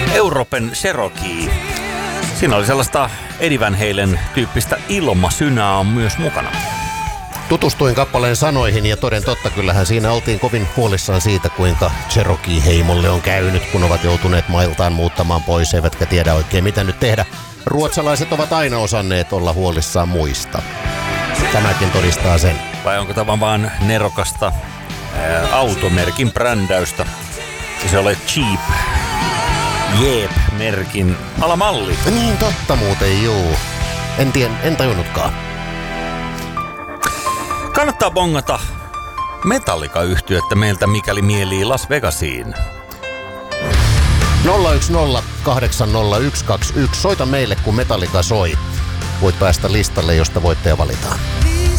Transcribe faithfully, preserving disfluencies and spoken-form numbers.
Europen Cherokee. Siinä oli sellaista Eddie Van Halen tyyppistä ilmasynää on myös mukana. Tutustuin kappaleen sanoihin ja toden totta kyllähän siinä oltiin kovin huolissaan siitä, kuinka Cherokee-heimolle on käynyt, kun ovat joutuneet mailtaan muuttamaan pois, eivätkä tiedä oikein mitä nyt tehdä. Ruotsalaiset ovat aina osanneet olla huolissaan muista. Tämäkin todistaa sen. Vai onko tämä vaan nerokasta ää, automerkin brändäystä? Se ole cheap. Jeep-merkin alamalli. Niin totta muuten, juu. En tien, en tajunnutkaan. Kannattaa bongata Metallica-yhtyettä meiltä, mikäli mielii Las Vegasiin. nolla yksi nolla kahdeksan nolla yksi kaksi yksi. Soita meille, kun Metallica soi. Voit päästä listalle, josta voittaja valitaan.